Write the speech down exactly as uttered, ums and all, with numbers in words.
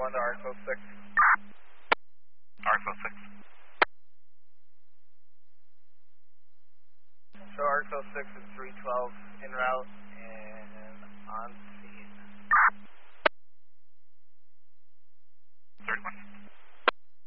one to Arco six. Arco six. So Arco six is three twelve en route and on